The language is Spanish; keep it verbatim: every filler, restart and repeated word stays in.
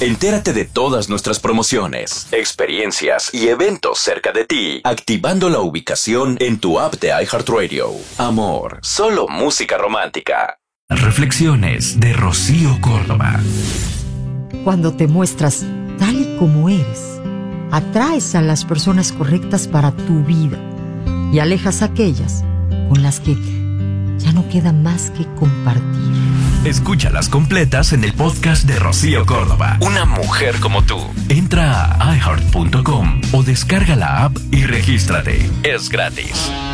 Entérate de todas nuestras promociones, experiencias y eventos cerca de ti, activando la ubicación en tu app de iHeartRadio. Amor, solo música romántica. Reflexiones de Rocío Córdoba. Cuando te muestras tal y como eres, atraes a las personas correctas para tu vida y alejas a aquellas con las que ya no queda más que compartir. Escúchalas completas en el podcast de Rocío Córdoba. Una mujer como tú. Entra a i heart punto com o descarga la app y regístrate. Es gratis.